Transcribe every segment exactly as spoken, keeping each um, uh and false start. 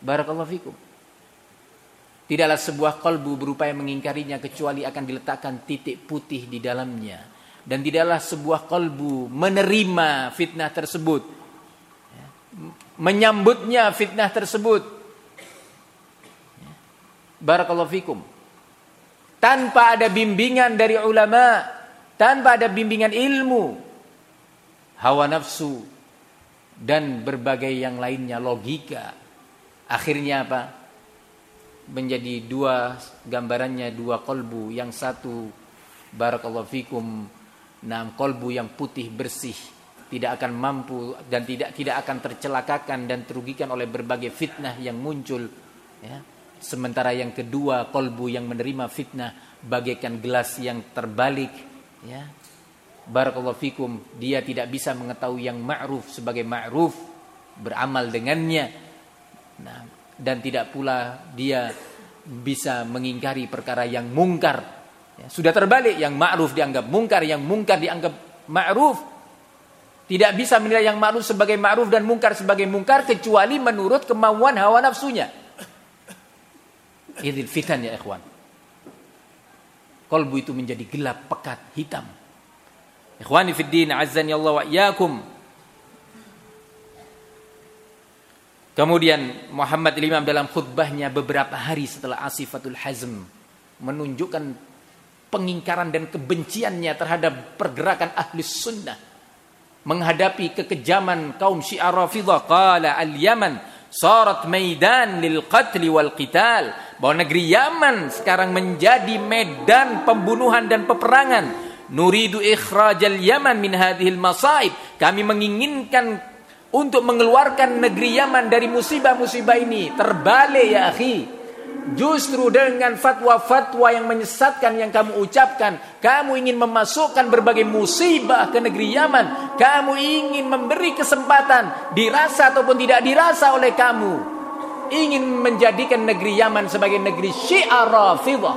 Barakallahu fikum. Tidaklah sebuah qalbu berupaya mengingkarinya kecuali akan diletakkan titik putih di dalamnya. Dan tidaklah sebuah qalbu menerima fitnah tersebut, menyambutnya fitnah tersebut. Barakallahu fikum. Tanpa ada bimbingan dari ulama, tanpa ada bimbingan ilmu, hawa nafsu dan berbagai yang lainnya, logika. Akhirnya apa? Menjadi dua gambarannya, dua kolbu. Yang satu, barakallahu fikum, nam kolbu yang putih bersih, tidak akan mampu dan tidak tidak akan tercelakakan dan terugikan oleh berbagai fitnah yang muncul, ya. Sementara yang kedua, kolbu yang menerima fitnah bagaikan gelas yang terbalik, ya. Barakallahu fikum, dia tidak bisa mengetahui yang ma'ruf sebagai ma'ruf, beramal dengannya. Nah, dan tidak pula dia bisa mengingkari perkara yang mungkar. Ya, sudah terbalik, yang ma'ruf dianggap mungkar, yang mungkar dianggap ma'ruf. Tidak bisa menilai yang ma'ruf sebagai ma'ruf dan mungkar sebagai mungkar kecuali menurut kemauan hawa nafsunya. Idil fitan ya ikhwan. Qalbu itu menjadi gelap, pekat, hitam. Ikhwani fid din, azzani Allah wa iyyakum. Kemudian Muhammad Imam dalam khutbahnya beberapa hari setelah Asifatul Hazm menunjukkan pengingkaran dan kebenciannya terhadap pergerakan ahli sunnah menghadapi kekejaman kaum Syiah Rafidhah. Qala al-Yaman sarat maidan lil qatl wal qital, bahwa negeri Yaman sekarang menjadi medan pembunuhan dan peperangan. Nuridu ikhrajal Yaman min hadhil masaib, kami menginginkan untuk mengeluarkan negeri Yaman dari musibah-musibah ini. Terbalik ya akhi. Justru dengan fatwa-fatwa yang menyesatkan yang kamu ucapkan, kamu ingin memasukkan berbagai musibah ke negeri Yaman. Kamu ingin memberi kesempatan, dirasa ataupun tidak dirasa oleh kamu, ingin menjadikan negeri Yaman sebagai negeri Syiah Rafidhah,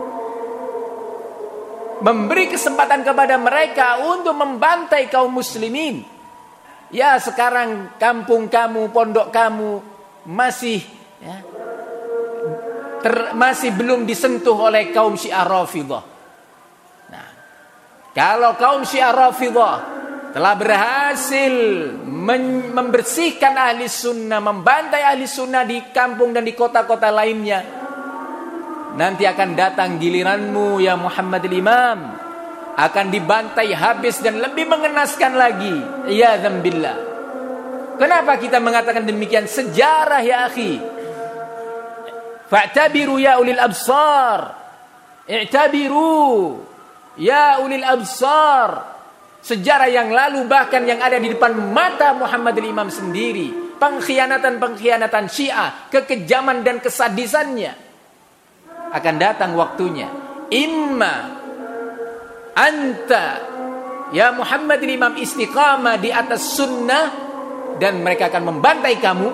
memberi kesempatan kepada mereka untuk membantai kaum muslimin. Ya, sekarang kampung kamu, pondok kamu masih ya, ter, masih belum disentuh oleh kaum Syiah Rafidhah. Nah, kalau kaum Syiah Rafidhah telah berhasil men, membersihkan ahli sunnah, membantai ahli sunnah di kampung dan di kota-kota lainnya, nanti akan datang giliranmu ya Muhammad Imam, akan dibantai habis dan lebih mengenaskan lagi. Ya dzambillah. Kenapa kita mengatakan demikian? Sejarah ya akhi. Fa'tabiru ya ulil absar. I'tabiru ya ulil absar. Sejarah yang lalu bahkan yang ada di depan mata Muhammad Imam sendiri, pengkhianatan-pengkhianatan Syiah, kekejaman dan kesadisannya, akan datang waktunya. Imma anta ya Muhammad Imam istiqamah di atas sunnah dan mereka akan membantai kamu,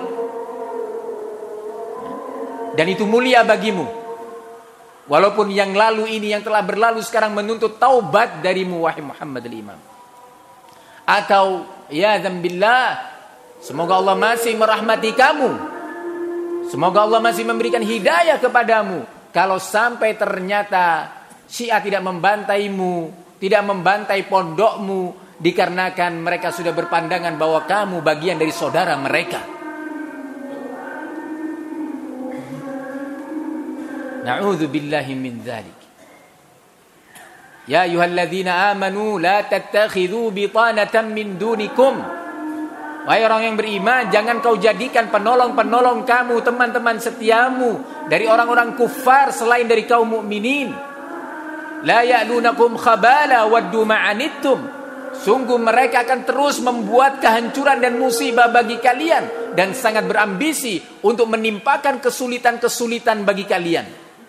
dan itu mulia bagimu, walaupun yang lalu ini, yang telah berlalu sekarang menuntut taubat darimu wahai Muhammad Imam. Atau ya dzambillah, semoga Allah masih merahmati kamu, semoga Allah masih memberikan hidayah kepadamu, kalau sampai ternyata Syiah tidak membantaimu, tidak membantai pondokmu, dikarenakan mereka sudah berpandangan bahwa kamu bagian dari saudara mereka. Na'udzu billahi min dzalik. Ya ayyuhalladzina amanu la tattakhidhu bitanatan min dunikum. Wahai orang yang beriman, jangan kau jadikan penolong-penolong kamu, teman-teman setiamu dari orang-orang kufar selain dari kaum mukminin. La ya'lunakum khabala waddu ma'anittum. Sungguh mereka akan terus membuat kehancuran dan musibah bagi kalian, dan sangat berambisi untuk menimpakan kesulitan-kesulitan bagi kalian.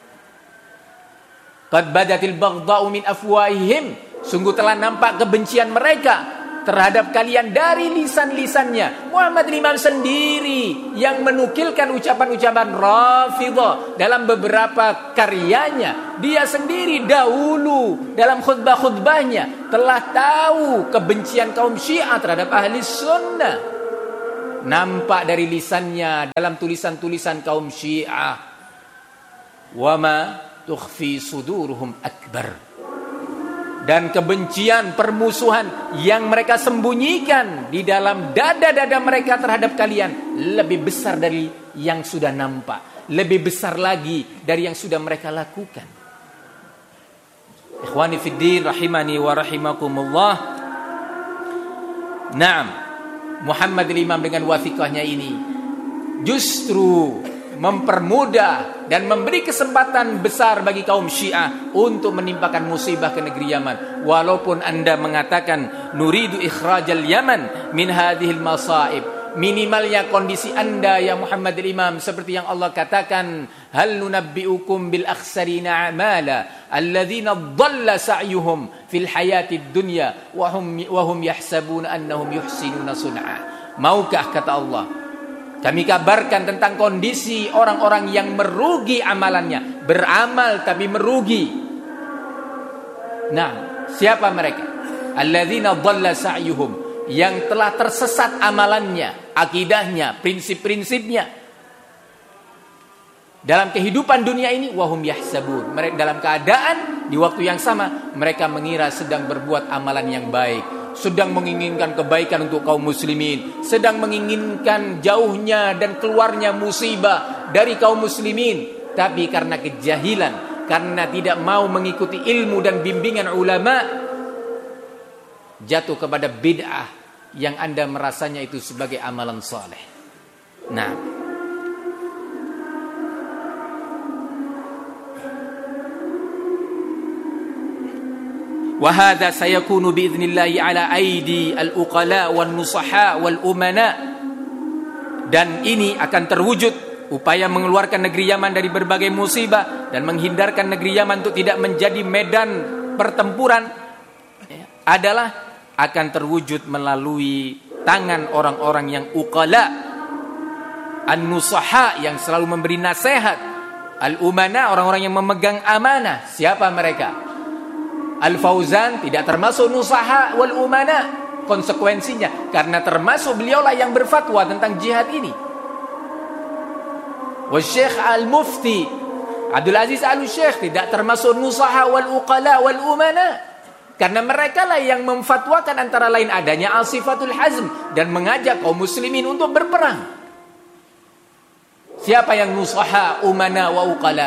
Qad badatil baghdha'u min afwahihim. Sungguh telah nampak kebencian mereka terhadap kalian dari lisan-lisannya. Muhammad Imam sendiri yang menukilkan ucapan-ucapan Rafidhah dalam beberapa karyanya. Dia sendiri dahulu dalam khutbah-khutbahnya telah tahu kebencian kaum Syiah terhadap ahli sunnah. nampak dari lisannya dalam tulisan-tulisan kaum Syiah. Wa ma tukhfi suduruhum akbar. Dan kebencian, permusuhan yang mereka sembunyikan di dalam dada-dada mereka terhadap kalian lebih besar dari yang sudah nampak, lebih besar lagi dari yang sudah mereka lakukan. Ikhwani fiddin rahimani wa rahimakumullah. Naam, Muhammad al-Imam dengan wathiqahnya ini justru mempermudah dan memberi kesempatan besar bagi kaum Syiah untuk menimpakan musibah ke negeri Yaman. Walaupun Anda mengatakan nuridu ikhrajal Yaman min hadhil masaib, minimalnya kondisi Anda ya Muhammad al-Imam seperti yang Allah katakan, hal nunabbiukum bil akhsarina a'mala alladzina dhalla sa'yuhum fil hayatid dunya wa hum wa hum yahsabuna annahum yuhsinuna sun'a. Maukah, kata Allah, kami kabarkan tentang kondisi orang-orang yang merugi amalannya, beramal tapi merugi. Nah, siapa mereka? Alladzina dhalla sa'yuhum, yang telah tersesat amalannya, akidahnya, prinsip-prinsipnya dalam kehidupan dunia ini. Wahum yahsabun, mereka dalam keadaan di waktu yang sama mereka mengira sedang berbuat amalan yang baik, sedang menginginkan kebaikan untuk kaum muslimin, sedang menginginkan jauhnya dan keluarnya musibah dari kaum muslimin. Tapi karena kejahilan, karena tidak mau mengikuti ilmu dan bimbingan ulama, jatuh kepada bid'ah yang Anda merasanya itu sebagai amalan saleh. Nah, wa hadza sayakunu biidznillah ala aidi al-uqala wan nusaha wal umana. Dan ini akan terwujud upaya mengeluarkan negeri Yaman dari berbagai musibah dan menghindarkan negeri Yaman untuk tidak menjadi medan pertempuran adalah akan terwujud melalui tangan orang-orang yang uqala, an-nusaha yang selalu memberi nasihat, al-umana orang-orang yang memegang amanah. Siapa mereka? Al-Fauzan tidak termasuk nusaha wal umana. Konsekuensinya karena termasuk beliaulah yang berfatwa tentang jihad ini. Wa Syekh Al-Mufti Abdul Aziz Al-Syekh tidak termasuk nusaha wal uqala wal umana, karena mereka lah yang memfatwakan antara lain adanya al-sifatul hazm dan mengajak kaum muslimin untuk berperang. Siapa yang nusaha, umana wa uqala?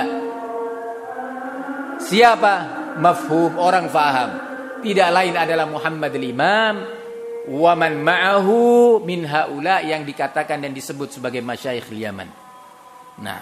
Siapa? Mafhum, orang faham. Tidak lain adalah Muhammad al-Imam wa man ma'ahu min haula yang dikatakan dan disebut sebagai masyayikh Yaman. Nah,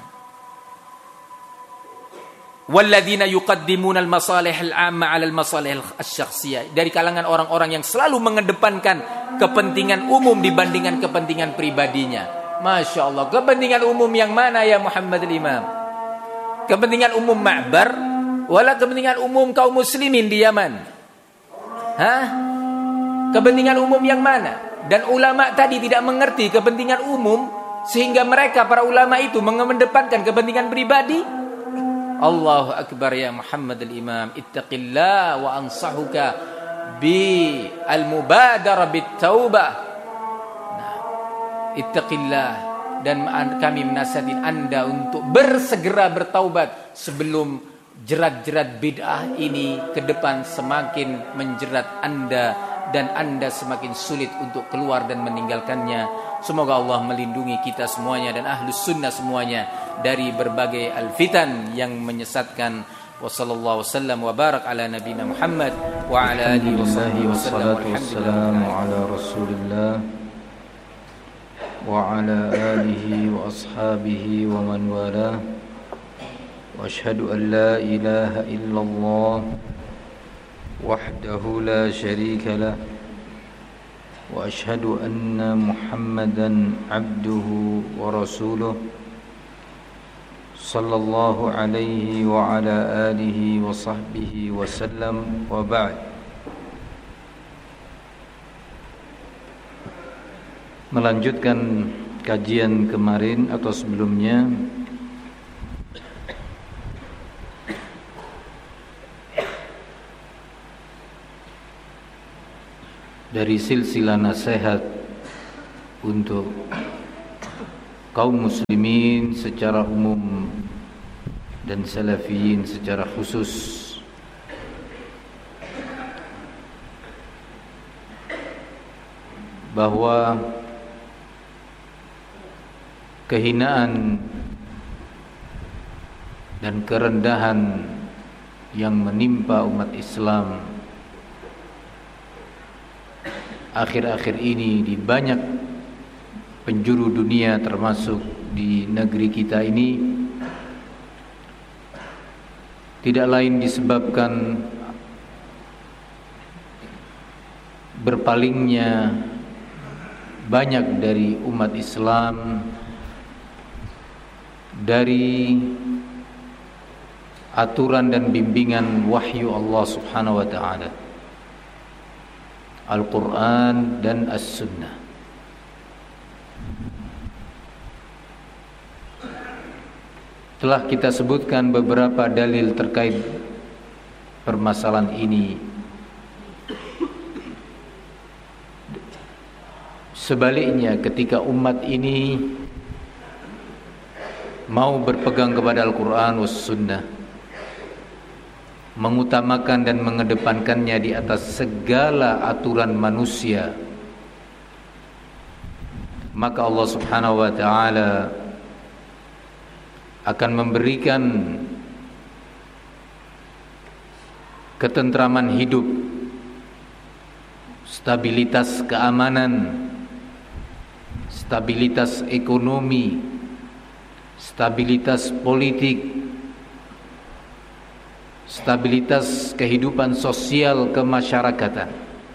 walladzina yuqaddimuna al-masalih al-'amma 'ala al-masalih asy-syakhsiyah, dari kalangan orang-orang yang selalu mengedepankan kepentingan umum dibandingkan kepentingan pribadinya. Masya Allah, kepentingan umum yang mana ya Muhammad al-Imam? Kepentingan umum Ma'bar wala kepentingan umum kaum muslimin di Yaman? Hah? Kepentingan umum yang mana? Dan ulama tadi tidak mengerti kepentingan umum sehingga mereka para ulama itu mengedepankan kepentingan pribadi. Allahu akbar ya Muhammad al-Imam, ittaqillah wa ansahuka bi al-mubadarah bit taubah. Nah, ittaqillah, dan kami menasihatin Anda untuk bersegera bertaubat sebelum jerat-jerat bid'ah ini ke depan semakin menjerat Anda dan Anda semakin sulit untuk keluar dan meninggalkannya. Semoga Allah melindungi kita semuanya dan ahlus sunnah semuanya dari berbagai al-fitan yang menyesatkan. Wa sallallahu wasallam wa barak ala nabiyina Muhammad wa ala alihi wasahbihi wasallam. Wassalamu ala Rasulillah wa ala alihi wa ashabihi wa man walah. Wa asyhadu an la ilaha illallah wahdahu la syarika lah wa asyhadu anna Muhammadan abduhu wa rasuluh sallallahu alaihi wa ala alihi wa sahbihi wa sallam. Wa ba'd. Melanjutkan kajian kemarin atau sebelumnya dari silsilah nasihat untuk kaum muslimin secara umum dan salafiyin secara khusus bahwa kehinaan dan kerendahan yang menimpa umat Islam akhir-akhir ini di banyak penjuru dunia termasuk di negeri kita ini tidak lain disebabkan berpalingnya banyak dari umat Islam dari aturan dan bimbingan wahyu Allah Subhanahu wa taala, Al-Quran dan As-Sunnah. Telah kita sebutkan beberapa dalil terkait permasalahan ini. Sebaliknya, ketika umat ini mau berpegang kepada Al-Quran was Sunnah, mengutamakan dan mengedepankannya di atas segala aturan manusia, maka Allah Subhanahu wa taala akan memberikan ketentraman hidup, stabilitas keamanan, stabilitas ekonomi, stabilitas politik, stabilitas kehidupan sosial kemasyarakatan.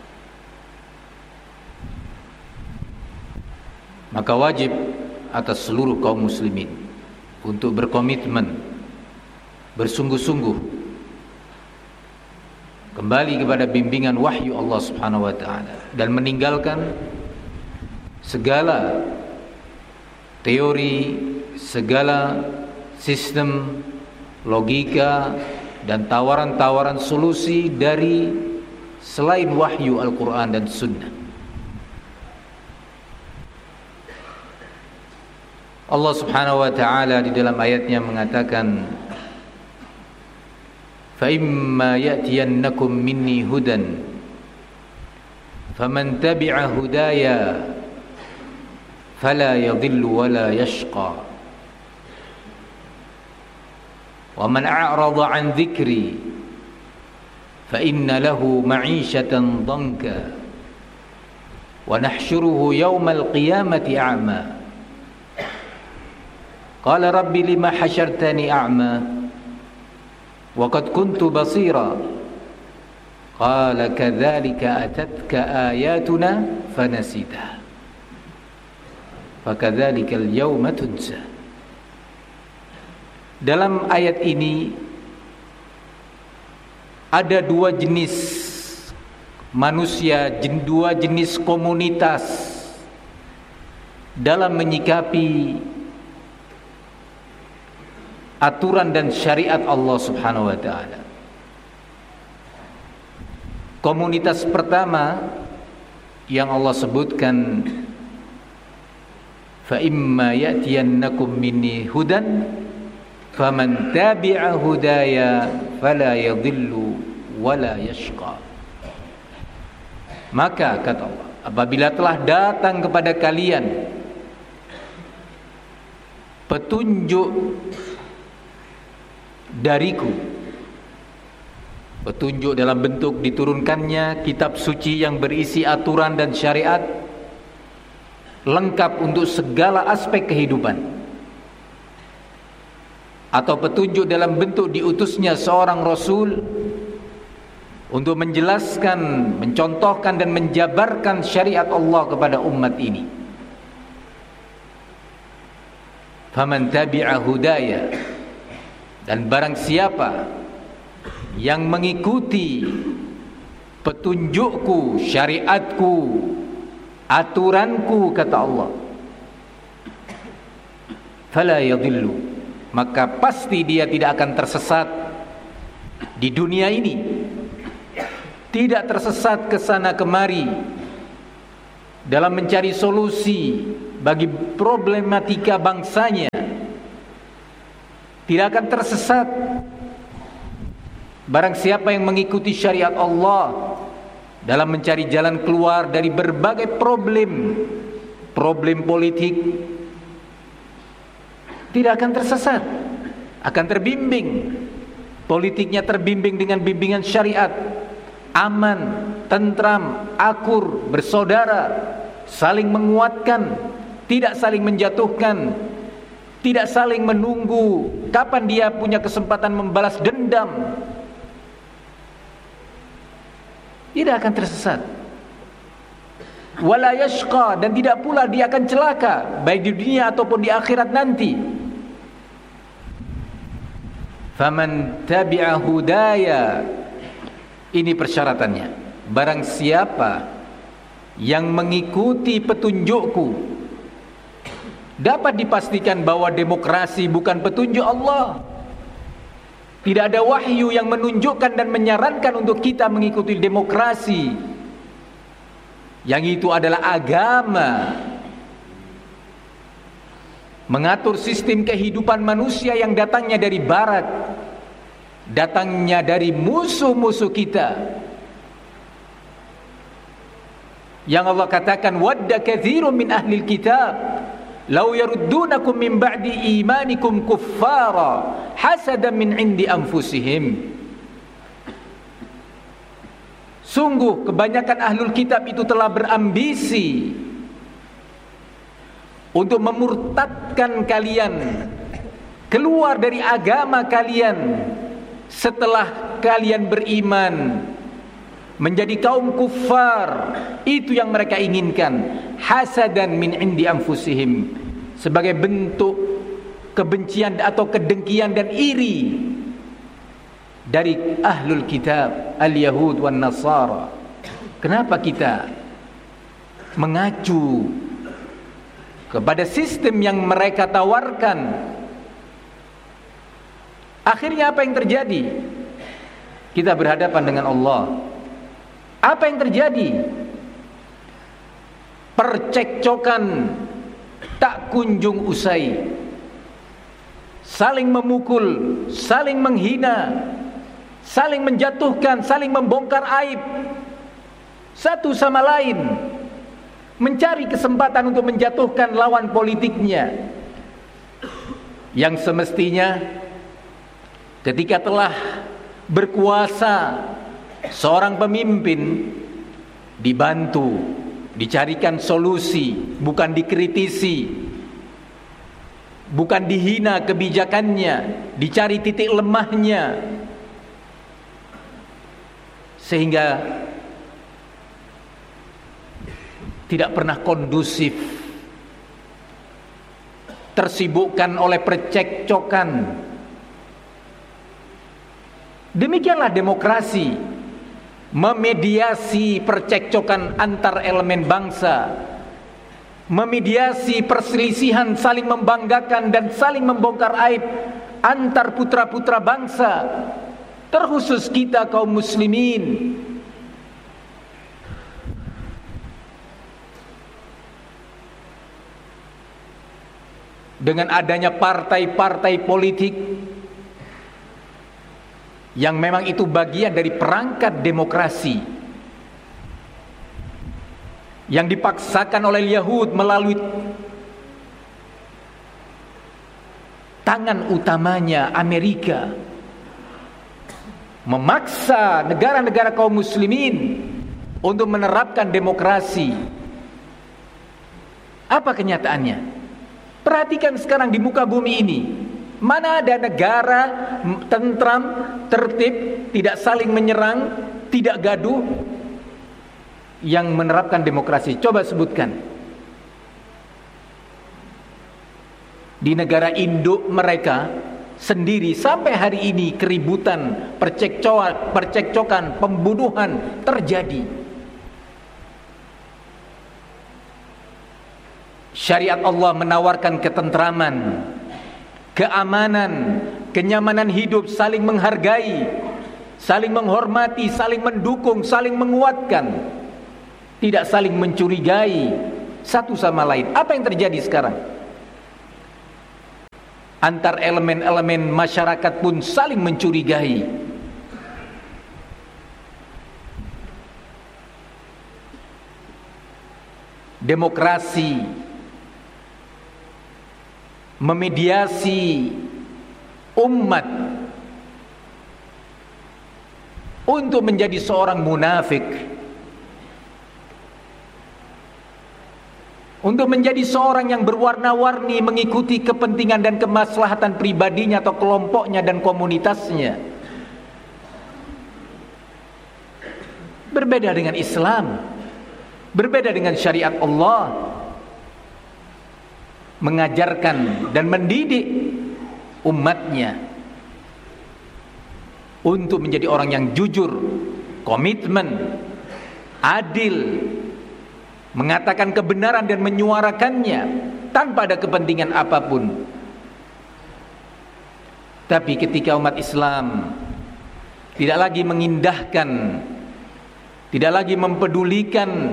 Maka wajib atas seluruh kaum muslimin untuk berkomitmen, bersungguh-sungguh kembali kepada bimbingan wahyu Allah Subhanahu wa taala dan meninggalkan segala teori, segala sistem logika dan tawaran-tawaran solusi dari selain wahyu Al-Quran dan Sunnah. Allah Subhanahu wa taala di dalam ayatnya mengatakan, "Fa imma ya'tiyannakum minni hudan faman tabi'a hudaya fala yadhillu wala yashqa wa man a'rada 'an dhikri fa inna lahu ma'ishatan dhanka wa nahsyuruhu yawmal qiyamati a'ma qala rabbi lima hasyartani a'ma wa qad kuntu basira qala kadzalika atatka ayatuna fanasitaha fakadzalikal yawma tunsa." Dalam ayat ini ada dua jenis manusia, dua jenis komunitas dalam menyikapi aturan dan syariat Allah Subhanahu wa taala. Komunitas pertama yang Allah sebutkan, fa imma ya'tiyannakum minni hudan faman tabi'a hudaya fala yadhillu wala yashqa. Maka kata Allah, apabila telah datang kepada kalian petunjuk dariku, petunjuk dalam bentuk diturunkannya kitab suci yang berisi aturan dan syariat lengkap untuk segala aspek kehidupan, atau petunjuk dalam bentuk diutusnya seorang rasul untuk menjelaskan, mencontohkan dan menjabarkan syariat Allah kepada umat ini. Faman tabi'a hudaya, dan barang siapa yang mengikuti petunjukku, syariatku, aturanku, kata Allah, fala yadhillu, maka pasti dia tidak akan tersesat di dunia ini, tidak tersesat ke sana kemari, dalam mencari solusi bagi problematika bangsanya tidak akan tersesat barang siapa yang mengikuti syariat Allah dalam mencari jalan keluar dari berbagai problem problem politik. Tidak akan tersesat, akan terbimbing. Politiknya terbimbing dengan bimbingan syariat, aman, tentram, akur, bersaudara, saling menguatkan, tidak saling menjatuhkan, tidak saling menunggu kapan dia punya kesempatan membalas dendam. Tidak akan tersesat. Wala yashqa, dan tidak pula dia akan celaka baik di dunia ataupun di akhirat nanti. Faman tabi'a hudaya, ini persyaratannya. Barang siapa yang mengikuti petunjukku, dapat dipastikan bahwa demokrasi bukan petunjuk Allah. Tidak ada wahyu yang menunjukkan dan menyarankan untuk kita mengikuti demokrasi. Yang itu adalah agama, mengatur sistem kehidupan manusia yang datangnya dari barat, datangnya dari musuh-musuh kita. Yang Allah katakan, wadda katsirun min ahlil kitab law yaruddunakum min ba'di imanikum kuffara hasadan min indi anfusihim. Sungguh kebanyakan ahlul kitab itu telah berambisi untuk memurtadkan kalian, keluar dari agama kalian setelah kalian beriman, menjadi kaum kufar. Itu yang mereka inginkan, hasadan min indi anfusihim, sebagai bentuk kebencian atau kedengkian dan iri dari ahlul kitab, al-yahud wan nasara. Kenapa kita mengacu kepada sistem yang mereka tawarkan? Akhirnya apa yang terjadi? Kita berhadapan dengan Allah. Apa yang terjadi? Percekcokan tak kunjung usai, saling memukul, saling menghina, saling menjatuhkan, saling membongkar aib satu sama lain, mencari kesempatan untuk menjatuhkan lawan politiknya. Yang semestinya ketika telah berkuasa seorang pemimpin, dibantu, dicarikan solusi, bukan dikritisi, bukan dihina kebijakannya, dicari titik lemahnya, sehingga tidak pernah kondusif, tersibukkan oleh percekcokan. Demikianlah demokrasi, memediasi percekcokan antar elemen bangsa, memediasi perselisihan, saling membanggakan dan saling membongkar aib antar putra-putra bangsa, terkhusus kita kaum muslimin. Dengan adanya partai-partai politik yang memang itu bagian dari perangkat demokrasi yang dipaksakan oleh Yahud melalui tangan utamanya Amerika, memaksa negara-negara kaum muslimin untuk menerapkan demokrasi. Apa kenyataannya? Perhatikan sekarang di muka bumi ini, mana ada negara tentram, tertib, tidak saling menyerang, tidak gaduh, yang menerapkan demokrasi? Coba sebutkan. Di negara induk mereka sendiri sampai hari ini keributan, percekcokan, percekcokan, pembunuhan terjadi. Syariat Allah menawarkan ketentraman, keamanan, kenyamanan hidup, saling menghargai, saling menghormati, saling mendukung, saling menguatkan. tidak saling mencurigai satu sama lain. Apa yang terjadi sekarang? Antar elemen-elemen masyarakat pun saling mencurigai. Demokrasi memediasi umat untuk menjadi seorang munafik, untuk menjadi seorang yang berwarna-warni mengikuti kepentingan dan kemaslahatan pribadinya atau kelompoknya dan komunitasnya. Berbeda dengan Islam, berbeda dengan syariat Allah, mengajarkan dan mendidik umatnya untuk menjadi orang yang jujur, komitmen, adil, mengatakan kebenaran dan menyuarakannya tanpa ada kepentingan apapun. Tapi ketika umat Islam tidak lagi mengindahkan, tidak lagi mempedulikan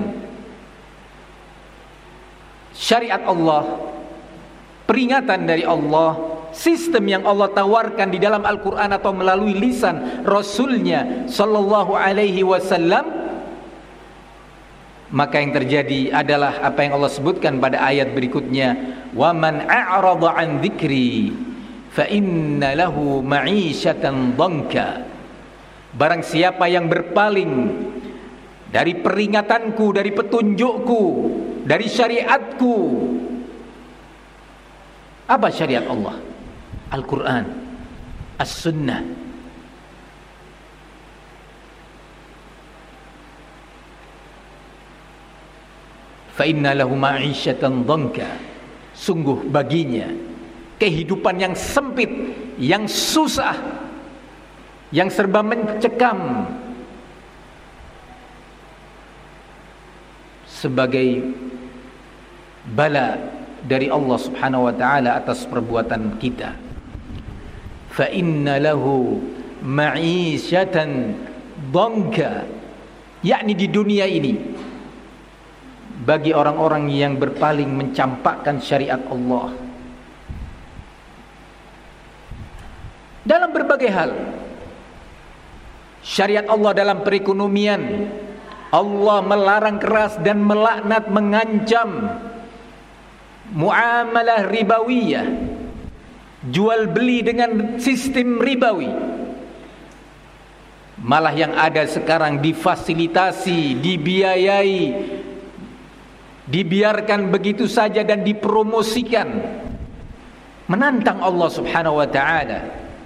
syariat Allah, peringatan dari Allah, sistem yang Allah tawarkan di dalam Al-Quran atau melalui lisan Rasulnya Sallallahu Alaihi Wasallam, maka yang terjadi adalah apa yang Allah sebutkan pada ayat berikutnya, wa man a'rada an dzikri fa inna lahu ma'isyatan dhanka. Barang siapa yang berpaling dari peringatanku, dari petunjukku, dari syariatku. Apa syariat Allah? Al-Quran, As-Sunnah. Fa inna lahu ma'isyatan dhanka. Sungguh baginya kehidupan yang sempit, yang susah, yang serba mencekam, sebagai bala dari Allah Subhanahu wa taala atas perbuatan kita. Fa inna lahu ma'isyatan dhanka, yakni di dunia ini bagi orang-orang yang berpaling mencampakkan syariat Allah dalam berbagai hal. Syariat Allah dalam perekonomian, Allah melarang keras dan melaknat, mengancam muamalah ribawiyah, jual beli dengan sistem ribawi. Malah yang ada sekarang difasilitasi, dibiayai, dibiarkan begitu saja dan dipromosikan, menantang Allah Subhanahu wa taala.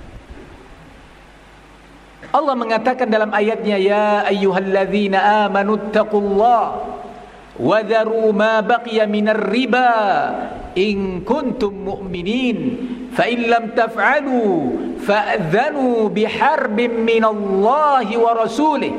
Allah mengatakan dalam ayatnya, ya ayyuhalladzina amanu taqullaha wa dharu ma baqiya minar riba in kuntum mu'minin fa in lam taf'alu fa'dhanu biharbin minallahi wa rasulih.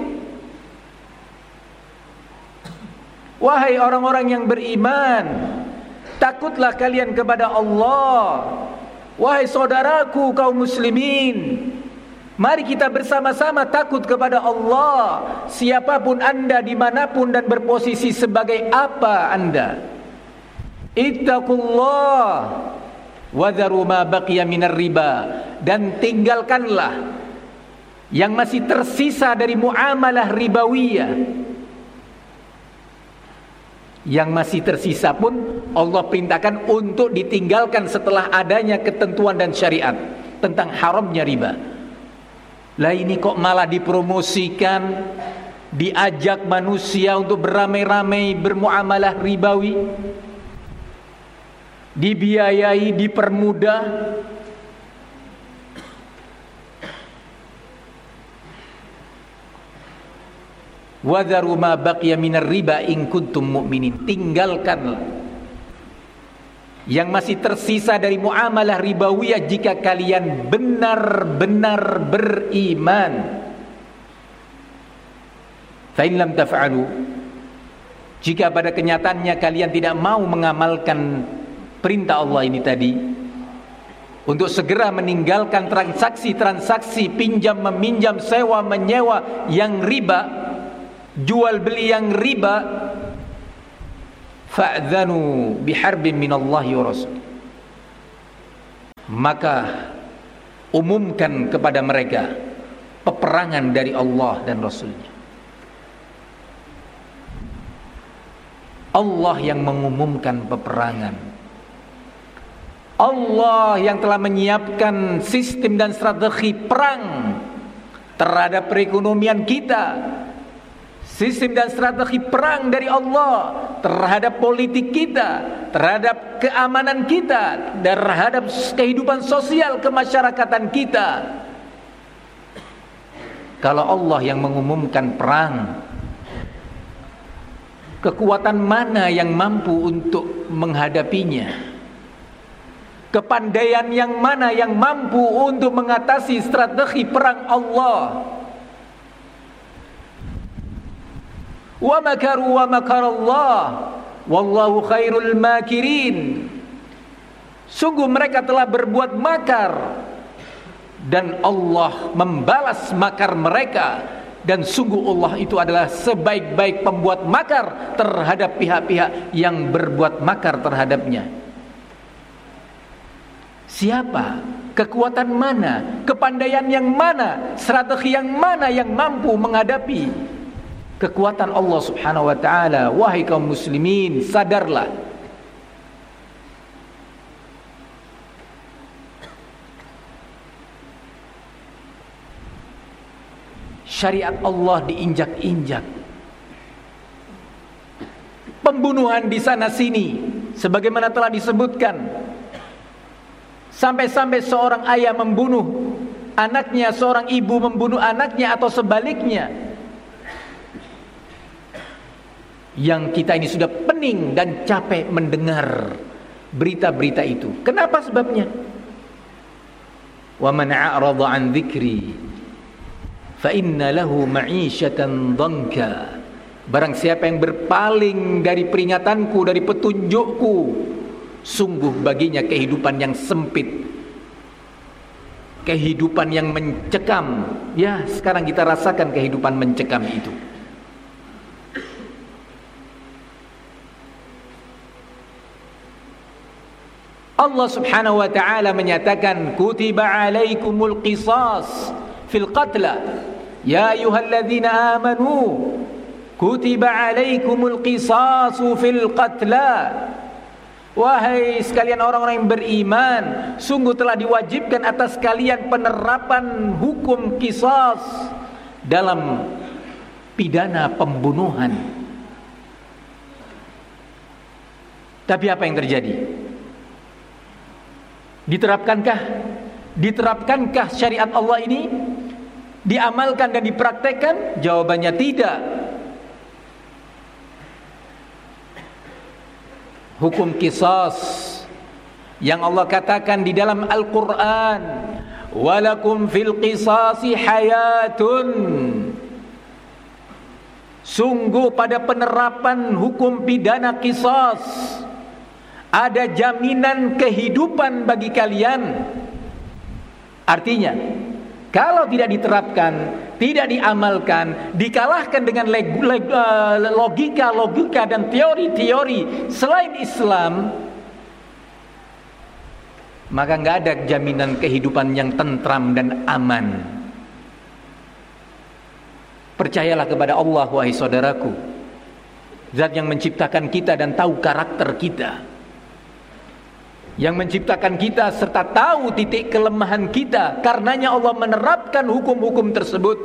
Wahai orang-orang yang beriman, takutlah kalian kepada Allah. Wahai saudaraku kaum muslimin, mari kita bersama-sama takut kepada Allah, siapapun anda, dimanapun dan berposisi sebagai apa anda. Ittaqullah wa dharu ma baqiya minar riba, dan tinggalkanlah yang masih tersisa dari muamalah ribawiyah. Yang masih tersisa pun Allah perintahkan untuk ditinggalkan setelah adanya ketentuan dan syariat tentang haramnya riba. Lah ini kok malah dipromosikan, diajak manusia untuk beramai-ramai bermuamalah ribawi, dibiayai, dipermudah. Wadharu ma baqiya minar riba in kuntum mu'minin, tinggalkanlah yang masih tersisa dari muamalah ribawiyah jika kalian benar-benar beriman. Fa in lam taf'alu, jika pada kenyataannya kalian tidak mau mengamalkan perintah Allah ini tadi, untuk segera meninggalkan transaksi-transaksi pinjam meminjam, sewa menyewa yang riba, jual beli yang riba, fa'dzanu biharbin minallahi wa rasul. Maka umumkan kepada mereka peperangan dari Allah dan Rasulnya. Allah yang mengumumkan peperangan. Allah yang telah menyiapkan sistem dan strategi perang terhadap perekonomian kita. Sistem dan strategi perang dari Allah terhadap politik kita, terhadap keamanan kita, terhadap kehidupan sosial kemasyarakatan kita. Kalau Allah yang mengumumkan perang, kekuatan mana yang mampu untuk menghadapinya? Kepandaian yang mana yang mampu untuk mengatasi strategi perang Allah? Wa makaru wa makarallah wallahu khairul makirin. Sungguh mereka telah berbuat makar dan Allah membalas makar mereka. Dan sungguh Allah itu adalah sebaik-baik pembuat makar terhadap pihak-pihak yang berbuat makar terhadapnya. Siapa? Kekuatan mana? Kepandaian yang mana? Strategi yang mana yang mampu menghadapi kekuatan Allah Subhanahu wa taala? Wahai kaum muslimin, sadarlah. Syariat Allah diinjak-injak. Pembunuhan di sana sini sebagaimana telah disebutkan. Sampai-sampai seorang ayah membunuh anaknya, seorang ibu membunuh anaknya atau sebaliknya. Yang kita ini sudah pening dan capek mendengar berita-berita itu. Kenapa sebabnya? Wa man a'rada 'an dzikri fa inna lahu ma'isyatan dhanka. Barang siapa yang berpaling dari peringatanku, dari petunjukku, sungguh baginya kehidupan yang sempit, kehidupan yang mencekam. Ya, sekarang kita rasakan kehidupan mencekam itu. Allah Subhanahu wa ta'ala menyatakan, kutiba alaikumul qisas fil qatla ya ayyuhalladzina amanu kutiba alaikumul qisasu fil qatla. Wahai sekalian orang-orang yang beriman, sungguh telah diwajibkan atas kalian penerapan hukum qisas dalam pidana pembunuhan. Tapi apa yang terjadi? Diterapkankah Diterapkankah syariat Allah ini? Diamalkan dan dipraktekkan? Jawabannya tidak. Hukum qisas yang Allah katakan di dalam Al-Quran, walakum fil qisasi hayatun. Sungguh pada penerapan hukum pidana qisas ada jaminan kehidupan bagi kalian. Artinya, kalau tidak diterapkan, tidak diamalkan, dikalahkan dengan logika-logika dan teori-teori selain Islam, maka nggak ada jaminan kehidupan yang tentram dan aman. Percayalah kepada Allah, wahai saudaraku, Zat yang menciptakan kita dan tahu karakter kita, yang menciptakan kita serta tahu titik kelemahan kita. Karenanya Allah menerapkan hukum-hukum tersebut.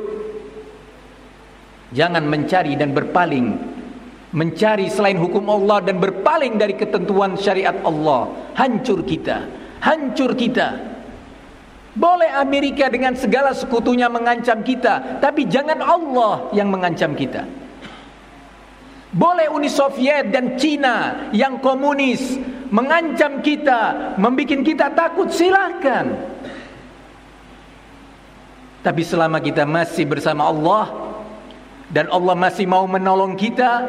Jangan mencari dan berpaling, mencari selain hukum Allah dan berpaling dari ketentuan syariat Allah. Hancur kita, hancur kita. Boleh Amerika dengan segala sekutunya mengancam kita, tapi jangan Allah yang mengancam kita. Boleh Uni Soviet dan Cina yang komunis mengancam kita, membuat kita takut, silakan. Tapi selama kita masih bersama Allah dan Allah masih mau menolong kita,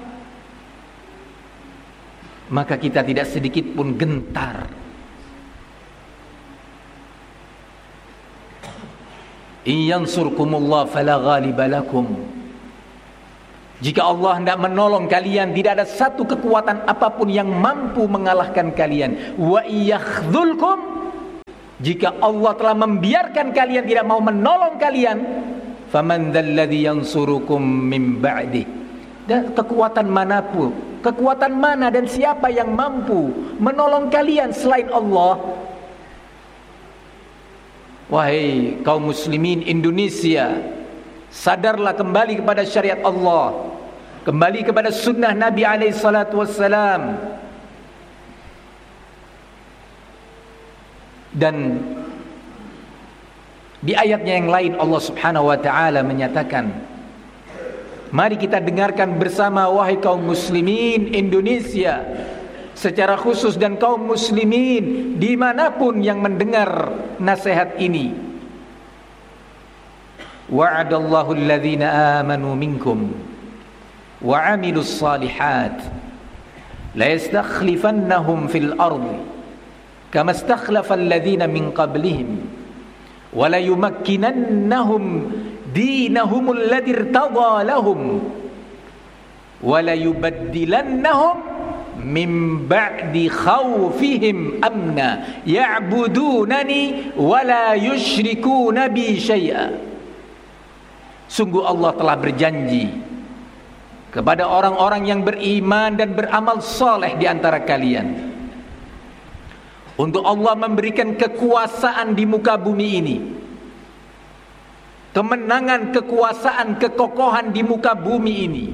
maka kita tidak sedikit pun gentar. In yansurkumullah fala ghaliba lakum. Jika Allah hendak menolong kalian, tidak ada satu kekuatan apapun yang mampu mengalahkan kalian. Wa iyakhdhulkum, jika Allah telah membiarkan kalian, tidak mau menolong kalian, faman dzalladzi yansurukum min ba'di. Dan kekuatan manapun, kekuatan mana dan siapa yang mampu menolong kalian selain Allah? Wahai kaum muslimin Indonesia, sadarlah kembali kepada syariat Allah, kembali kepada sunnah Nabi alaihi salatu wassalam. Dan di ayatnya yang lain Allah Subhanahu wa taala menyatakan, mari kita dengarkan bersama wahai kaum muslimin Indonesia secara khusus dan kaum muslimin dimanapun yang mendengar nasihat ini. Wa'adallahu alladhina amanu minkum wa 'amilus salihat la yastakhlifannahum fil ardi kama istakhlafa alladhina min qablihim wa la yumakkinannahum dinahum alladhi irtada lahum wa la yubaddilannahum min ba'di khawfihim amna ya'budunani wa la yusyrikuna bi syai'a. Sungguh Allah telah berjanji kepada orang-orang yang beriman dan beramal saleh di antara kalian, untuk Allah memberikan kekuasaan di muka bumi ini, kemenangan, kekuasaan, kekokohan di muka bumi ini.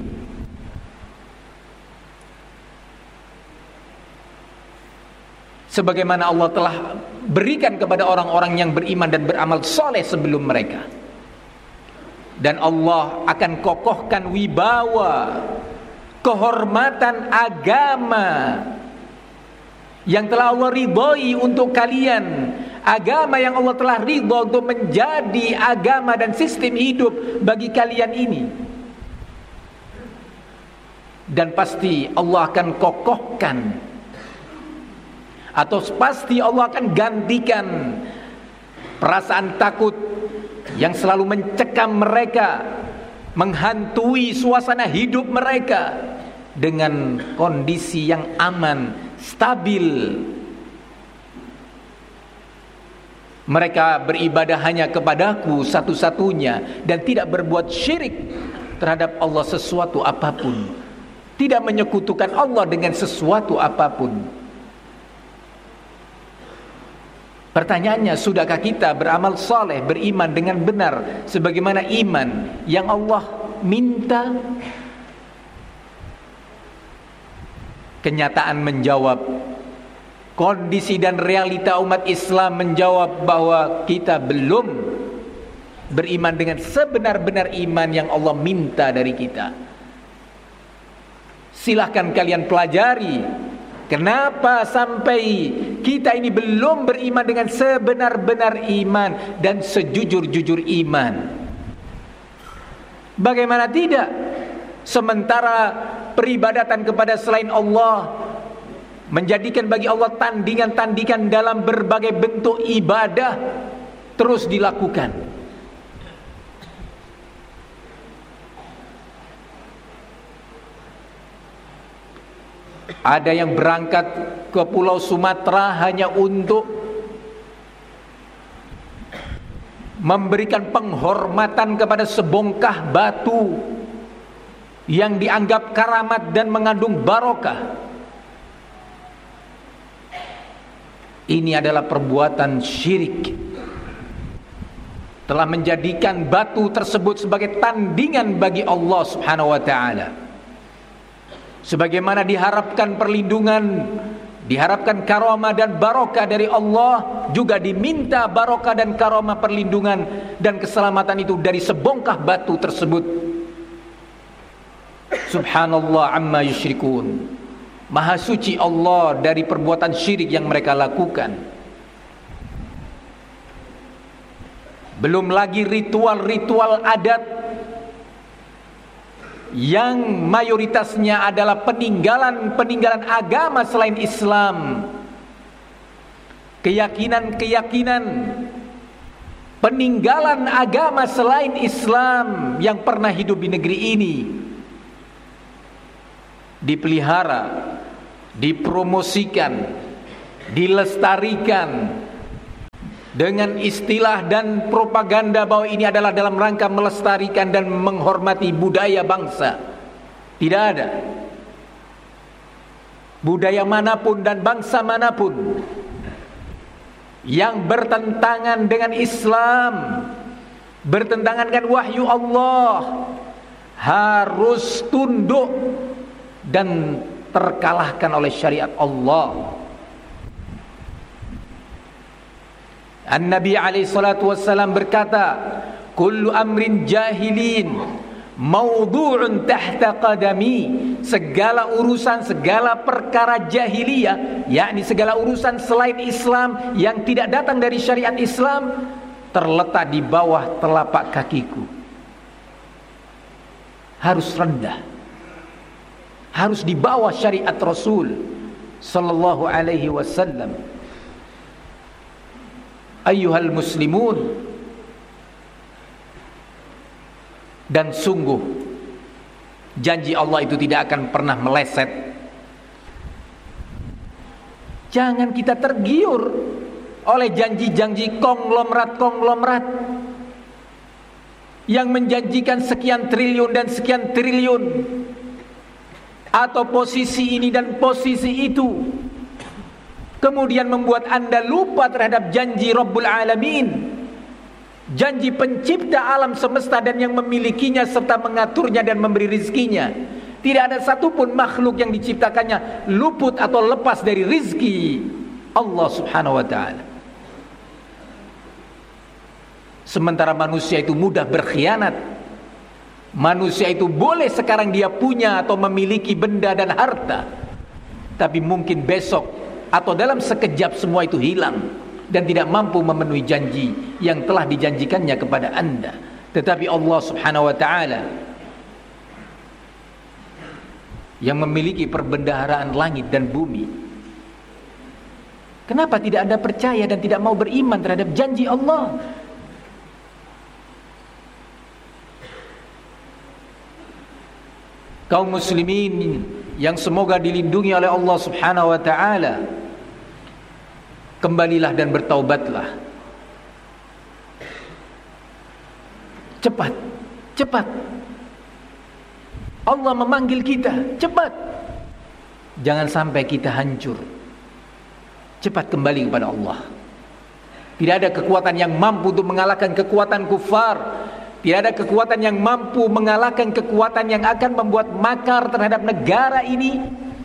Sebagaimana Allah telah berikan kepada orang-orang yang beriman dan beramal soleh sebelum mereka. Dan Allah akan kokohkan wibawa, kehormatan agama yang telah Allah ridhoi untuk kalian. Agama yang Allah telah ridho untuk menjadi agama dan sistem hidup bagi kalian ini. Dan pasti Allah akan kokohkan, atau pasti Allah akan gantikan perasaan takut yang selalu mencekam mereka, menghantui suasana hidup mereka, dengan kondisi yang aman, stabil. Mereka beribadah hanya kepadaku satu-satunya dan tidak berbuat syirik terhadap Allah sesuatu apapun, tidak menyekutukan Allah dengan sesuatu apapun. Pertanyaannya, sudahkah kita beramal saleh, beriman dengan benar sebagaimana iman yang Allah minta? Kenyataan menjawab, kondisi dan realita umat Islam menjawab bahwa kita belum beriman dengan sebenar-benar iman yang Allah minta dari kita. Silahkan kalian pelajari, kenapa sampai kita ini belum beriman dengan sebenar-benar iman dan sejujur-jujur iman. Bagaimana tidak? Sementara peribadatan kepada selain Allah, menjadikan bagi Allah tandingan-tandingan dalam berbagai bentuk ibadah terus dilakukan. Ada yang berangkat ke Pulau Sumatera hanya untuk memberikan penghormatan kepada sebongkah batu yang dianggap karamat dan mengandung barokah. Ini adalah perbuatan syirik. Telah menjadikan batu tersebut sebagai tandingan bagi Allah Subhanahu wa taala. Sebagaimana diharapkan perlindungan, diharapkan karamah dan barokah dari Allah, juga diminta barokah dan karamah, perlindungan dan keselamatan itu dari sebongkah batu tersebut. Subhanallah amma yusyrikun. Maha suci Allah dari perbuatan syirik yang mereka lakukan. Belum lagi ritual-ritual adat yang mayoritasnya adalah peninggalan-peninggalan agama selain Islam. Keyakinan-keyakinan peninggalan agama selain Islam yang pernah hidup di negeri ini, dipelihara, dipromosikan, dilestarikan dengan istilah dan propaganda bahwa ini adalah dalam rangka melestarikan dan menghormati budaya bangsa. Tidak ada. Budaya manapun dan bangsa manapun yang bertentangan dengan Islam, bertentangan dengan wahyu Allah, harus tunduk dan terkalahkan oleh syariat Allah. An-Nabi alaihi salatu wassalam berkata, kullu amrin jahilin mawdu'un tahta qadami. Segala urusan, segala perkara jahiliyah, yakni segala urusan selain Islam yang tidak datang dari syariat Islam, terletak di bawah telapak kakiku. Harus rendah, harus di bawah syariat Rasul sallallahu alaihi wasallam. Ayyuhal muslimun, dan sungguh janji Allah itu tidak akan pernah meleset. Jangan kita tergiur oleh janji-janji konglomerat-konglomerat yang menjanjikan sekian triliun dan sekian triliun, atau posisi ini dan posisi itu, kemudian membuat Anda lupa terhadap janji Rabbul Alamin, janji pencipta alam semesta dan yang memilikinya serta mengaturnya dan memberi rizkinya. Tidak ada satupun makhluk yang diciptakannya luput atau lepas dari rizki Allah subhanahu wa ta'ala. Sementara manusia itu mudah berkhianat. Manusia itu boleh sekarang dia punya atau memiliki benda dan harta, tapi mungkin besok atau dalam sekejap semua itu hilang dan tidak mampu memenuhi janji yang telah dijanjikannya kepada Anda. Tetapi Allah subhanahu wa ta'ala yang memiliki perbendaharaan langit dan bumi, kenapa tidak Anda percaya dan tidak mau beriman terhadap janji Allah? Kaum muslimin yang semoga dilindungi oleh Allah subhanahu wa ta'ala, kembalilah dan bertaubatlah. Cepat, cepat. Allah memanggil kita, cepat. Jangan sampai kita hancur. Cepat kembali kepada Allah. Tidak ada kekuatan yang mampu untuk mengalahkan kekuatan kufar. Tidak ada kekuatan yang mampu mengalahkan kekuatan yang akan membuat makar terhadap negara ini,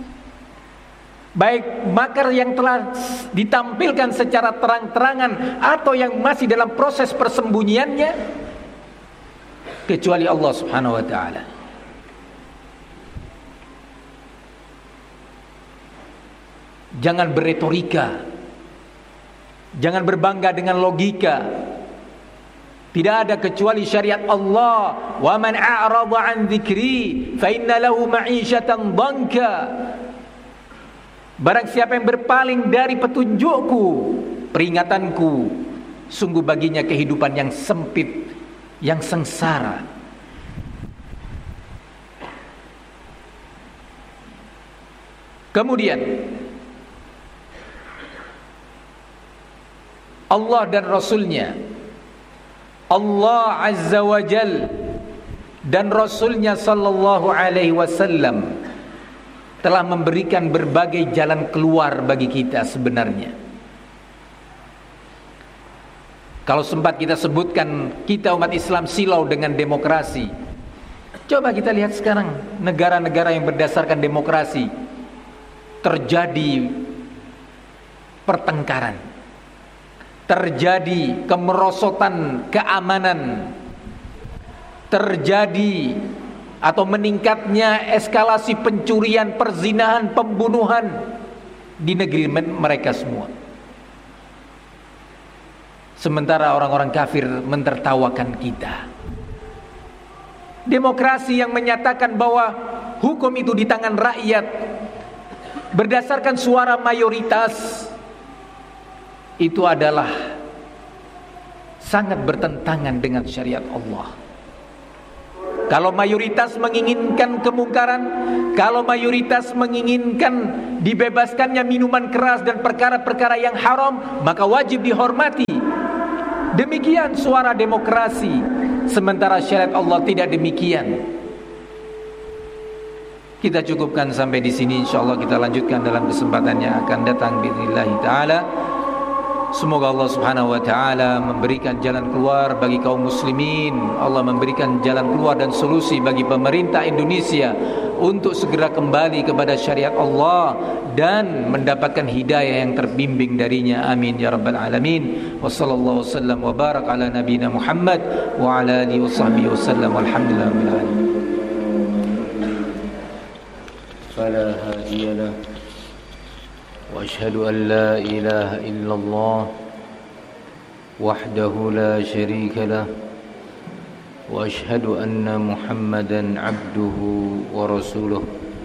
baik makar yang telah ditampilkan secara terang-terangan atau yang masih dalam proses persembunyiannya, kecuali Allah subhanahu wa ta'ala. Jangan berretorika, jangan berbangga dengan logika. Tidak ada kecuali syariat Allah. Wa man a'rada 'an dzikri fa inna lahu ma'isyatan dhanka. Barang siapa yang berpaling dari petunjukku, peringatanku, sungguh baginya kehidupan yang sempit, yang sengsara. Kemudian Allah dan Rasulnya, Allah Azza wa Jal dan Rasulnya sallallahu alaihi wasallam telah memberikan berbagai jalan keluar bagi kita sebenarnya. Kalau sempat kita sebutkan, kita umat Islam silau dengan demokrasi. Coba kita lihat sekarang negara-negara yang berdasarkan demokrasi, terjadi pertengkaran, terjadi kemerosotan keamanan, terjadi atau meningkatnya eskalasi pencurian, perzinahan, pembunuhan di negeri mereka semua. Sementara orang-orang kafir mentertawakan kita. Demokrasi yang menyatakan bahwa hukum itu di tangan rakyat berdasarkan suara mayoritas, itu adalah sangat bertentangan dengan syariat Allah. Kalau mayoritas menginginkan kemungkaran, kalau mayoritas menginginkan dibebaskannya minuman keras dan perkara-perkara yang haram, maka wajib dihormati. Demikian suara demokrasi. Sementara syariat Allah tidak demikian. Kita cukupkan sampai di sini. InsyaAllah kita lanjutkan dalam kesempatan yang akan datang bi'idznillah ta'ala. Semoga Allah subhanahu wa ta'ala memberikan jalan keluar bagi kaum muslimin. Allah memberikan jalan keluar dan solusi bagi pemerintah Indonesia untuk segera kembali kepada syariat Allah dan mendapatkan hidayah yang terbimbing darinya. Amin ya rabbal alamin. Wa sallallahu wasallam wa barak ala nabina Muhammad wa ala alihi wa sahbihi wasallam. Walhamdulillah rabbil alamin. Fala hadiyalah وأشهد أن لا إله إلا الله وحده لا شريك له وأشهد أن محمدا عبده ورسوله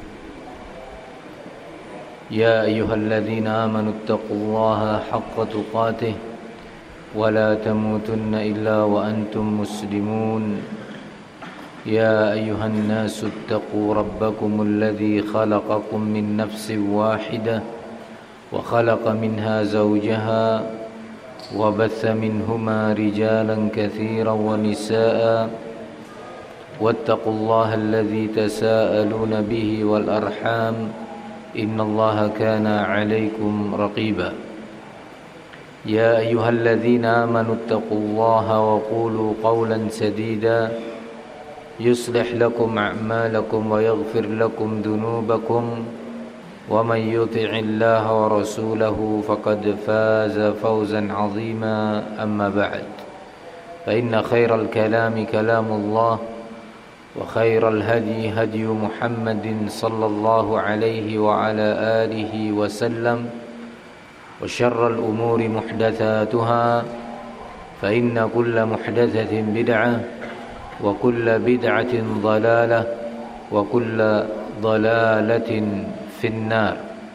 يا أيها الذين آمنوا اتقوا الله حق تقاته ولا تموتن إلا وأنتم مسلمون يا أيها الناس اتقوا ربكم الذي خلقكم من نفس واحدة وخلق منها زوجها وبث منهما رجالا كثيرا ونساء واتقوا الله الذي تساءلون به والأرحام إن الله كان عليكم رقيبا يا أيها الذين آمنوا اتقوا الله وقولوا قولا سديدا يصلح لكم أعمالكم ويغفر لكم ذنوبكم ومن يطع الله ورسوله فقد فاز فوزا عظيما أما بعد فإن خير الكلام كلام الله وخير الهدي هدي محمد صلى الله عليه وعلى آله وسلم وشر الأمور محدثاتها فإن كل محدثة بدعة وكل بدعة ضلالة وكل ضلالة finnar.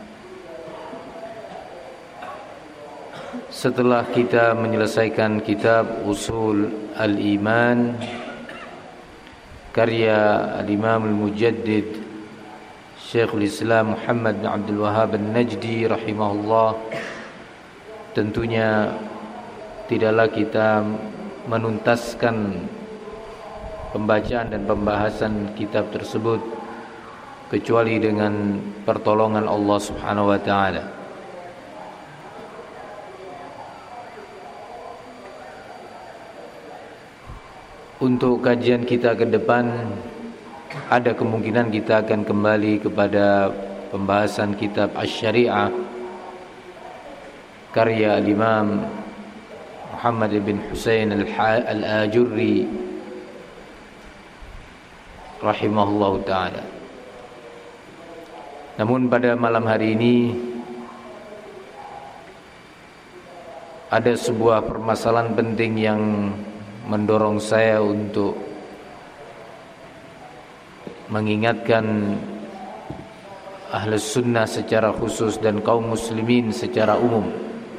Setelah kita menyelesaikan kitab Usul Al-Iman karya Al-Imam Al-Mujaddid Syekhul Islam Muhammad bin Abdul Wahhab An-Najdi rahimahullah, tentunya tidaklah kita menuntaskan pembacaan dan pembahasan kitab tersebut kecuali dengan pertolongan Allah Subhanahu wa taala. Untuk kajian kita ke depan, ada kemungkinan kita akan kembali kepada pembahasan kitab Asy-Syari'ah karya Imam Muhammad bin Husain Al-Ajurri rahimahullahu taala. Namun pada malam hari ini ada sebuah permasalahan penting yang mendorong saya untuk mengingatkan Ahlus Sunnah secara khusus dan kaum muslimin secara umum.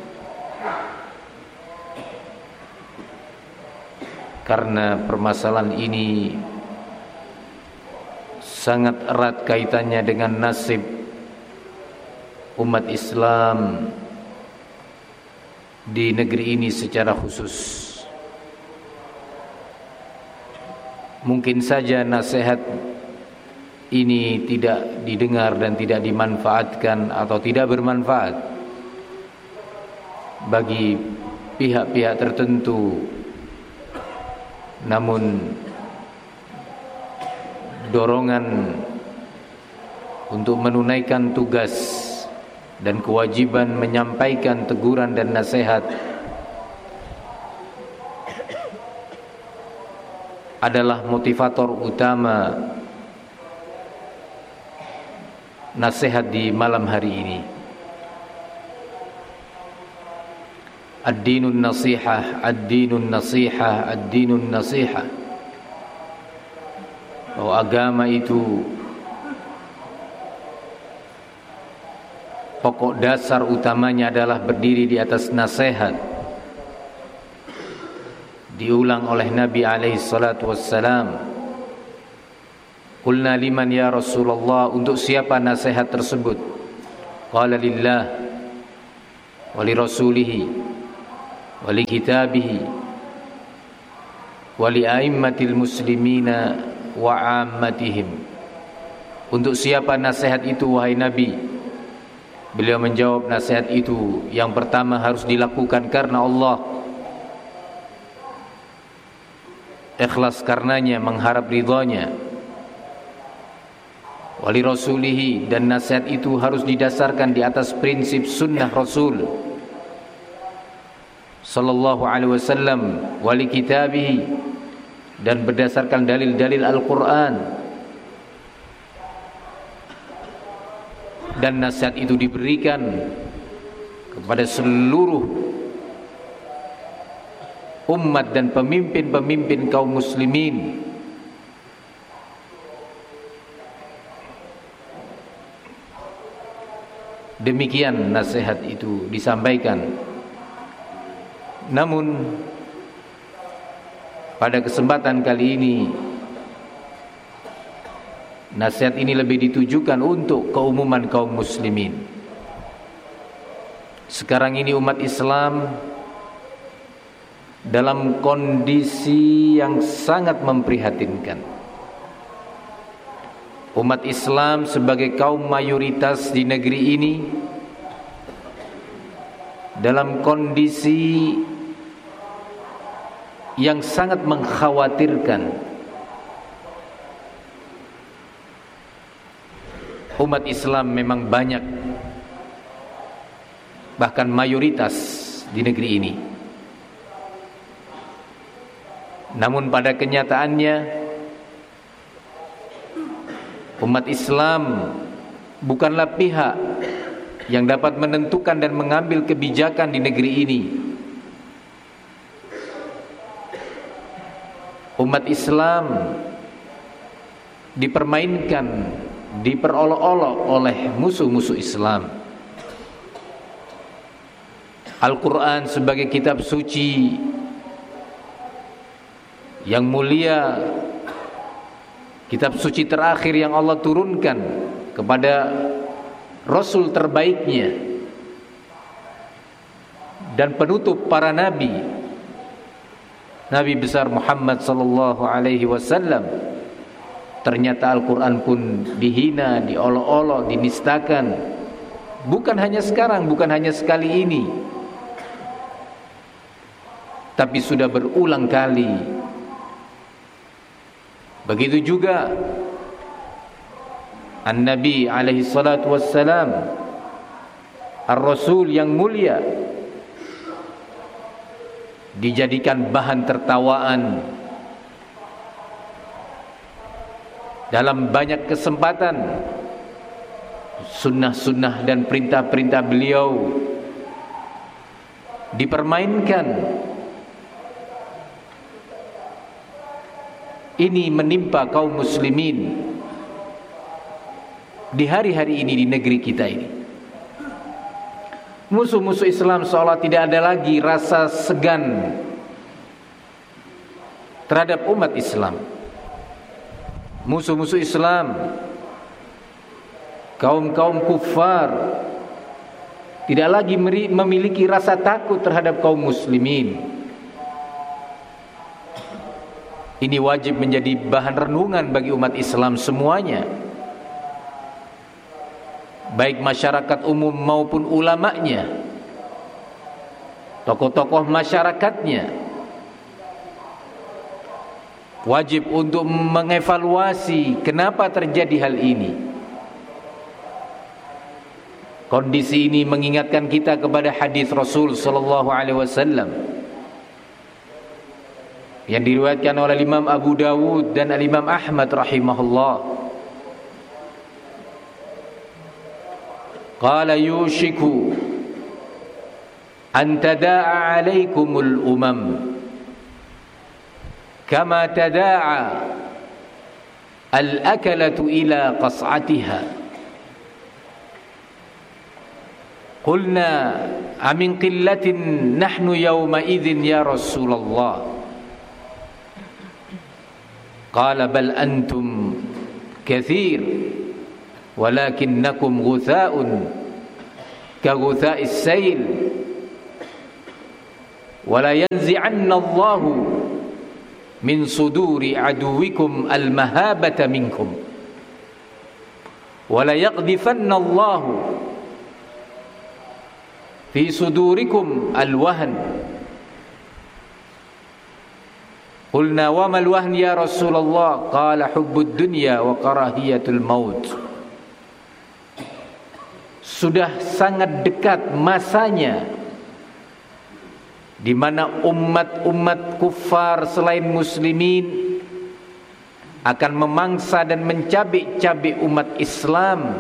Karena permasalahan ini sangat erat kaitannya dengan nasib umat Islam di negeri ini secara khusus. Mungkin saja nasihat ini tidak didengar dan tidak dimanfaatkan atau tidak bermanfaat bagi pihak-pihak tertentu, namun dorongan untuk menunaikan tugas dan kewajiban menyampaikan teguran dan nasihat adalah motivator utama nasihat di malam hari ini. Ad-dinun nasihah, ad-dinun nasihah, ad-dinun nasihah. Bahwa agama itu pokok dasar utamanya adalah berdiri di atas nasihat. Diulang oleh Nabi alaihi salatu wassalam Qulna liman ya Rasulullah, untuk siapa nasihat tersebut? Qala lillah wa li rasulihi wa li kitabihi wa li a'immatil muslimina wa 'ammatihim. Untuk siapa nasihat itu wahai Nabi? Beliau menjawab, nasihat itu yang pertama harus dilakukan karena Allah, ikhlas karenanya, mengharap ridhanya. Wali rasulihi, dan nasihat itu harus didasarkan di atas prinsip sunnah Rasul sallallahu alaihi wasallam. Wali kitabihi, dan berdasarkan dalil-dalil Al-Quran. Dan nasihat itu diberikan kepada seluruh umat dan pemimpin-pemimpin kaum muslimin. Demikian nasihat itu disampaikan. Namun pada kesempatan kali ini nasihat ini lebih ditujukan untuk keumuman kaum muslimin. Sekarang ini umat Islam dalam kondisi yang sangat memprihatinkan. Umat Islam sebagai kaum mayoritas di negeri ini dalam kondisi yang sangat mengkhawatirkan. Umat Islam memang banyak, bahkan mayoritas di negeri ini. Namun pada kenyataannya umat Islam bukanlah pihak yang dapat menentukan dan mengambil kebijakan di negeri ini. Umat Islam dipermainkan, diperolok-olok oleh musuh-musuh Islam. Al-Quran sebagai kitab suci yang mulia, kitab suci terakhir yang Allah turunkan kepada Rasul terbaiknya dan penutup para nabi, Nabi besar Muhammad sallallahu alaihi wasallam. Ternyata Al-Quran pun dihina, diolok-olok, dinistakan. Bukan hanya sekarang, bukan hanya sekali ini, tapi sudah berulang kali. Begitu juga An-Nabi alaihi salatu wassalam, Ar-Rasul yang mulia, dijadikan bahan tertawaan dalam banyak kesempatan. Sunnah-sunnah dan perintah-perintah beliau dipermainkan. Ini menimpa kaum muslimin di hari-hari ini di negeri kita ini. Musuh-musuh Islam seolah tidak ada lagi rasa segan terhadap umat Islam. Musuh-musuh Islam, kaum-kaum kufar, tidak lagi memiliki rasa takut terhadap kaum muslimin. Ini wajib menjadi bahan renungan bagi umat Islam semuanya, baik masyarakat umum maupun ulamanya, tokoh-tokoh masyarakatnya. Wajib untuk mengevaluasi kenapa terjadi hal ini. Kondisi ini mengingatkan kita kepada hadis Rasul sallallahu alaihi wasallam yang diriwayatkan oleh Imam Abu Dawud dan Imam Ahmad rahimahullah. Qala yushiku an tada'a alaikumul umam kama tada'a al-akalatu ila qas'atiha. Qulna amin qillatin nahnu yawma idzin ya Rasulullah. Qala bal antum katsir walakinnakum ghutha'un ka ghutha'is sayl wala yanzi'anna Allahu min suduri aduwikum al-mahabata minkum wala yaqdhifanna Allahu fi sudurikum al-wahn. Qulna wa mal wahn ya Rasulullah? Qala hubbud dunya wa karahiyatul maut. Sudah sangat dekat masanya di mana umat-umat kufar selain muslimin akan memangsa dan mencabik-cabik umat Islam.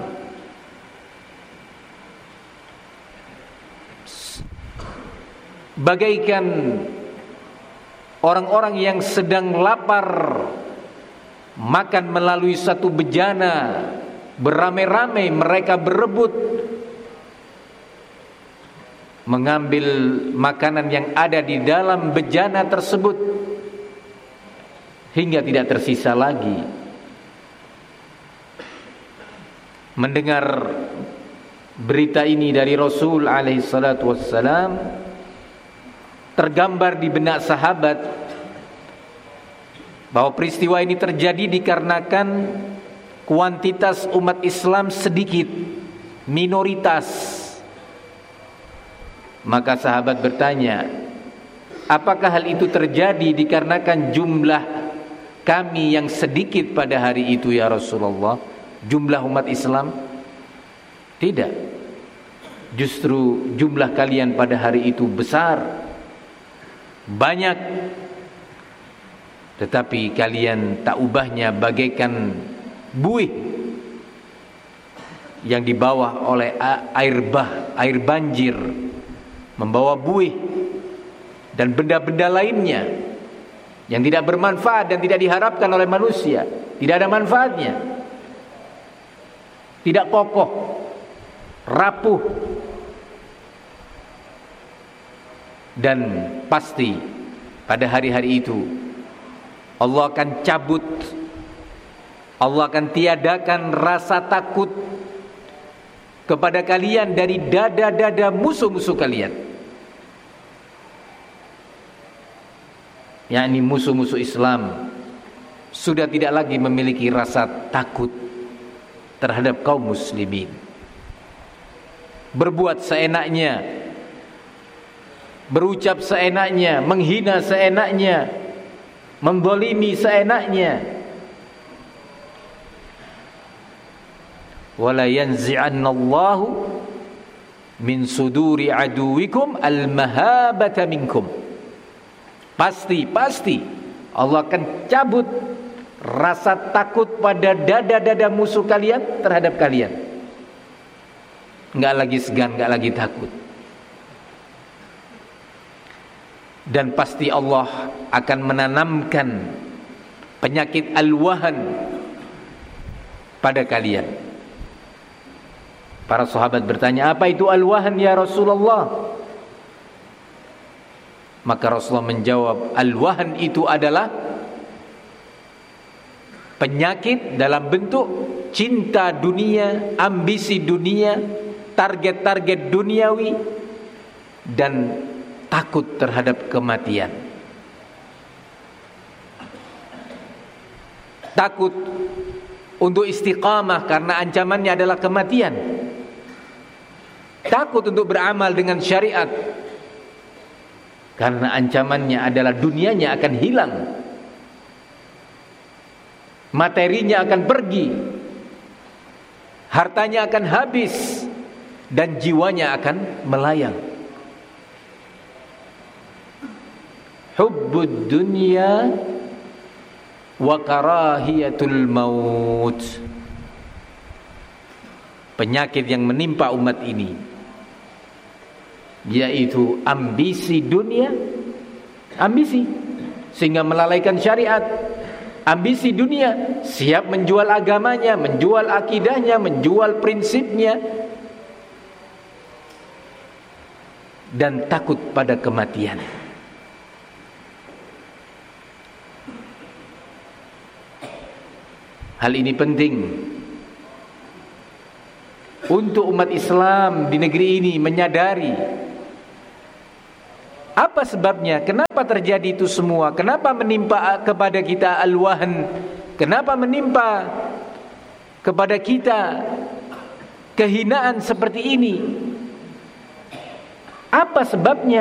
Bagaikan orang-orang yang sedang lapar makan melalui satu bejana, beramai-ramai mereka berebut mengambil makanan yang ada di dalam bejana tersebut hingga tidak tersisa lagi. Mendengar berita ini dari Rasul alaihi salatu wassalam, tergambar di benak sahabat bahwa peristiwa ini terjadi dikarenakan kuantitas umat Islam sedikit, minoritas. Maka sahabat bertanya, apakah hal itu terjadi dikarenakan jumlah kami yang sedikit pada hari itu ya Rasulullah, jumlah umat Islam? Tidak. Justru jumlah kalian pada hari itu besar, banyak, tetapi kalian tak ubahnya bagaikan buih yang dibawa oleh air bah, air banjir, membawa buih dan benda-benda lainnya yang tidak bermanfaat dan tidak diharapkan oleh manusia. Tidak ada manfaatnya, tidak kokoh, rapuh, dan pasti pada hari-hari itu Allah akan cabut, Allah akan tiadakan rasa takut kepada kalian dari dada-dada musuh-musuh kalian, yakni musuh-musuh Islam sudah tidak lagi memiliki rasa takut terhadap kaum muslimin. Berbuat seenaknya, berucap seenaknya, menghina seenaknya, mendolimi seenaknya. Wala yanzi'anna Allahu min suduri aduwikum al-mahabata minkum. Pasti, pasti Allah akan cabut rasa takut pada dada-dada musuh kalian terhadap kalian. Enggak lagi segan, enggak lagi takut. Dan pasti Allah akan menanamkan penyakit al-wahan pada kalian. Para sahabat bertanya, apa itu al-wahan ya Rasulullah? Maka Rasulullah menjawab, al-wahan itu adalah penyakit dalam bentuk cinta dunia, ambisi dunia, target-target duniawi, dan takut terhadap kematian. Takut untuk istiqamah karena ancamannya adalah kematian. Takut untuk beramal dengan syariat karena ancamannya adalah dunianya akan hilang, materinya akan pergi, hartanya akan habis, dan jiwanya akan melayang. Hubbud dunya wa karahiyatul maut. Penyakit yang menimpa umat ini yaitu ambisi dunia, ambisi sehingga melalaikan syariat. Ambisi dunia, siap menjual agamanya, menjual akidahnya, menjual prinsipnya, dan takut pada kematian. Hal ini penting untuk umat Islam di negeri ini menyadari apa sebabnya, kenapa terjadi itu semua, kenapa menimpa kepada kita al-wahn, kenapa menimpa kepada kita kehinaan seperti ini, apa sebabnya.